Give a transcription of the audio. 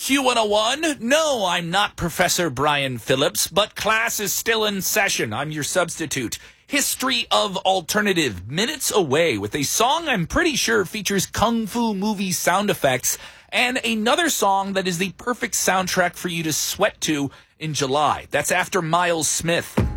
Q101. No, I'm not Professor Brian Phillips, but class is still in session. I'm your substitute. History of Alternative, minutes away with a song I'm pretty sure features Kung Fu movie sound effects and another song that is the perfect soundtrack for you to sweat to in July. That's after Miles Smith.